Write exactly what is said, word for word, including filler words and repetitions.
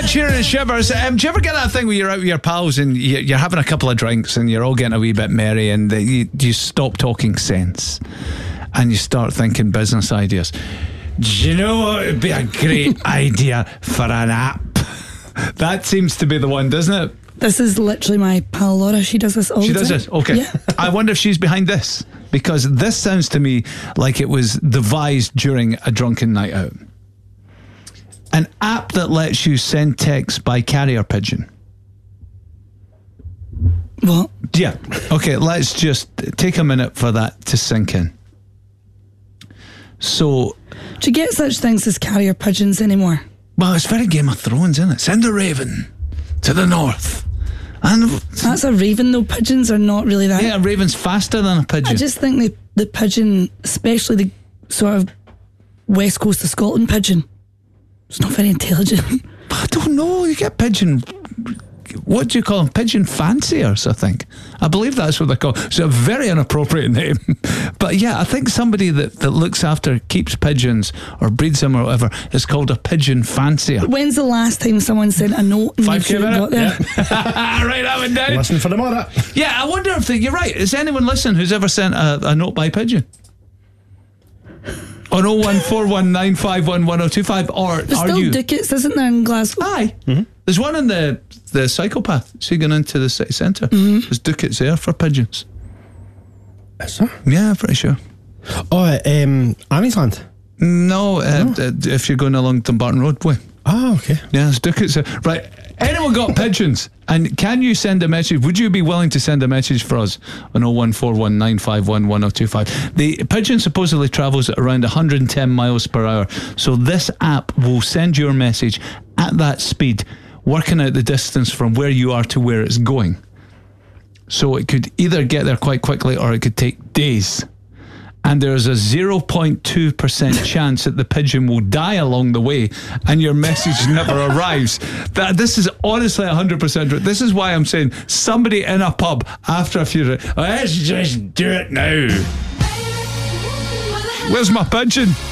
Sheeran and Shivers. Um, do you ever get that thing where you're out with your pals and you- you're having a couple of drinks and you're all getting a wee bit merry and the, you, you stop talking sense and you start thinking business ideas? Do you know what would be a great idea for an app? That seems to be the one, doesn't it? This is literally my pal Laura. She does this all She the does time. this? Okay. Yeah. I wonder if she's behind this, because this sounds to me like it was devised during a drunken night out. An app that lets you send texts by carrier pigeon. What? Yeah. Okay, let's just take a minute for that to sink in. So, Do you get such things as carrier pigeons anymore? well, it's very Game of Thrones, isn't it? Send a raven to the north. And That's a raven though. Pigeons are not really that. yeah, a raven's faster than a pigeon. I just think the, the pigeon, especially the sort of west coast of Scotland pigeon, it's not very intelligent. I don't know. You get pigeon. What do you call them? Pigeon fanciers, I think. I believe that's what they're called. It's a very inappropriate name. But yeah, I think somebody that, that looks after, keeps pigeons or breeds them or whatever is called a pigeon fancier. When's the last time someone sent a note and Five made sure K it got there? Right, that one down. Listen for the more. Yeah, I wonder if they, you're right. Is anyone listening who's ever sent a, a note by pigeon? On oh one four one nine five one one oh two five, or There's are still you? ducats, isn't there, in Glasgow? Aye. Mm-hmm. There's one in the the Psychopath. So you're going into the city centre. Mm-hmm. There's ducats there for pigeons. Is there? Yeah, pretty sure. Oh, um, Anniesland. No, uh, uh, if you're going along Dumbarton Road, boy. Oh, okay. Yeah, there's ducats there. Right. Anyone got pigeons? And can you send a message? Would you be willing to send a message for us on oh one four one nine five one one oh two five? The pigeon supposedly travels at around one hundred ten miles per hour. So this app will send your message at that speed, working out the distance from where you are to where it's going. So it could either get there quite quickly or it could take days. And there's a zero point two percent chance that the pigeon will die along the way and your message never arrives. That This is honestly one hundred percent true. This is why I'm saying somebody in a pub after a few, let's just do it now. Where's my pigeon?